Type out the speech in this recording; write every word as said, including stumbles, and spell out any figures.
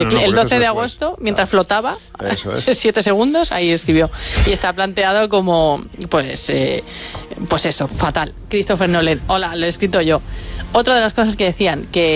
No, no, el doce de después. agosto, mientras ah, flotaba, eso es. siete segundos, ahí escribió. Y está planteado como, pues, eh, pues eso, fatal. Christopher Nolan. Hola, lo he escrito yo. Otra de las cosas que decían, que